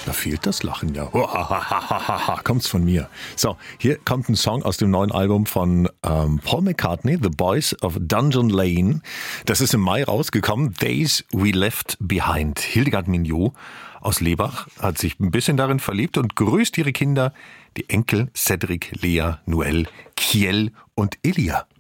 Da fehlt das Lachen ja. Kommt's von mir. So, hier kommt ein Song aus dem neuen Album von Paul McCartney, The Boys of Dungeon Lane. Das ist im Mai rausgekommen. Days We Left Behind. Hildegard Mignot aus Lebach hat sich ein bisschen darin verliebt und grüßt ihre Kinder, die Enkel Cedric, Lea, Noel, Kiel und Elia.